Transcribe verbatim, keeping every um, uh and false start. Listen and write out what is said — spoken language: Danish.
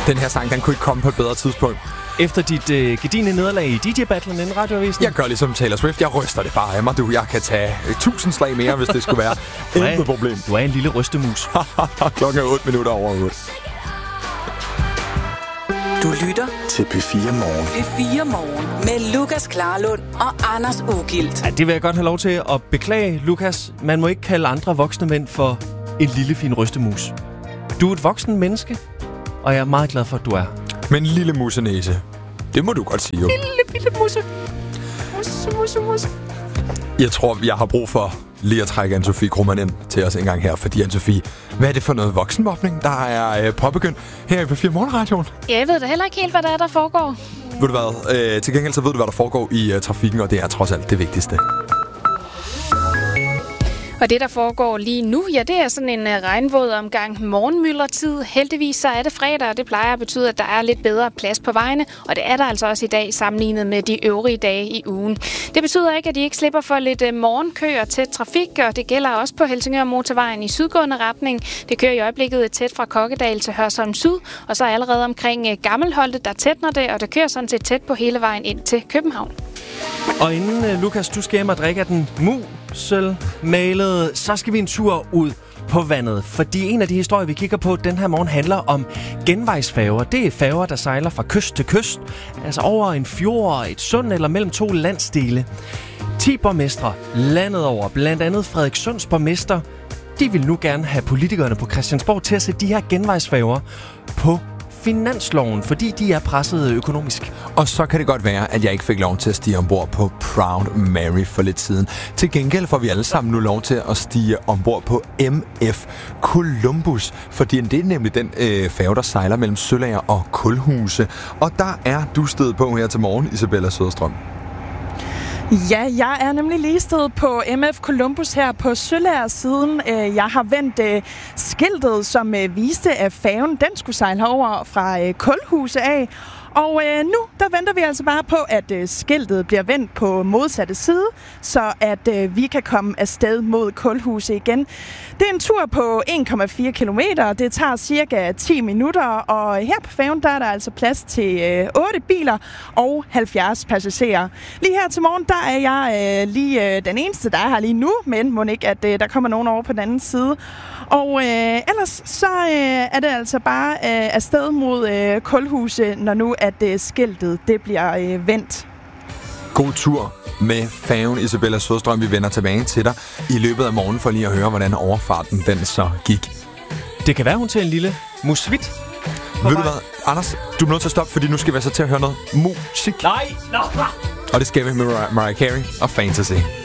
Den her sang, den kunne ikke komme på et bedre tidspunkt. Efter dit øh, gedigne nederlag i D J-battlen inden radioavisen? Jeg gør ligesom Taylor Swift. Jeg ryster det bare af mig, du. Jeg kan tage tusind slag mere, hvis det skulle være. Intet problem. Du er en lille rystemus. Klokken er otte minutter over otte. Du lytter til P fire Morgen. P fire Morgen med Lukas Klarlund og Anders Ugilt. Ja, det vil jeg godt have lov til at beklage, Lukas. Man må ikke kalde andre voksne mænd for en lille fin rystemus. Du er et voksen menneske, og jeg er meget glad for, at du er. Men lille musenæse, det må du godt sige jo. Lille, lille musse. Musse, musse, musse. Jeg tror, jeg har brug for lige at trække Anne-Sophie Krummernd ind til os en gang her. Fordi Anne-Sophie, hvad er det for noget voksenmobning, der er øh, påbegyndt her i P fire Morgenradioen? Ja, jeg ved da heller ikke helt, hvad der er, der foregår. Ved du hvad? Øh, til gengæld så ved du, hvad der foregår i uh, trafikken, og det er trods alt det vigtigste. Og det, der foregår lige nu, ja, det er sådan en uh, regnvåd omgang morgenmyldertid. Heldigvis så er det fredag, og det plejer at betyde, at der er lidt bedre plads på vejene. Og det er der altså også i dag, sammenlignet med de øvrige dage i ugen. Det betyder ikke, at de ikke slipper for lidt uh, morgenkø og tæt trafik, og det gælder også på Helsingør Motorvejen i sydgående retning. Det kører i øjeblikket tæt fra Kokkedal til Hørsholm Syd, og så allerede omkring uh, Gammelholte, der tætner det, og det kører sådan set tæt på hele vejen ind til København. Og inden, uh, Lukas, du skal hjem og drikke af den musel-malede, så skal vi en tur ud på vandet. Fordi en af de historier, vi kigger på den her morgen, handler om genvejsfærger. Det er færger, der sejler fra kyst til kyst, altså over en fjord, et sund eller mellem to landsdele. ti borgmestre landet over, blandt andet Frederikssunds borgmester, de vil nu gerne have politikerne på Christiansborg til at sætte de her genvejsfærger på finansloven, fordi de er presset økonomisk. Og så kan det godt være, at jeg ikke fik lov til at stige ombord på Proud Mary for lidt siden. Til gengæld får vi alle sammen nu lov til at stige ombord på M F Columbus, fordi det er nemlig den øh, færge, der sejler mellem Sølager og Kulhuse. Og der er du stedet på her til morgen, Isabella Søderstrøm. Ja, jeg er nemlig lige stedet på M F Columbus her på Sølager-siden. Jeg har vendt skiltet, som viste, at færgen den skulle sejle herover fra Kulhuse af. Og øh, nu, der venter vi altså bare på, at øh, skiltet bliver vendt på modsatte side, så at øh, vi kan komme afsted mod Kulhuse igen. Det er en tur på en komma fire kilometer, det tager cirka ti minutter, og her på færgen, der er der altså plads til øh, otte biler og halvfjerds passagerer. Lige her til morgen, der er jeg øh, lige øh, den eneste, der er her lige nu, men må ikke, at øh, der kommer nogen over på den anden side. Og øh, ellers så øh, er det altså bare øh, afsted mod øh, Kulhuse, når nu at øh, skiltet det bliver øh, vendt. God tur med færgen, Isabella Søderstrøm. Vi vender tilbage til dig i løbet af morgen for lige at høre, hvordan overfarten den så gik. Det kan være, hun til en lille musvit. Ved du hvad, Anders? Du er nødt til at stoppe, fordi nu skal vi altså til at høre noget musik. Nej, nej. Og det skal vi med Mar- Mariah Carey og Fantasy.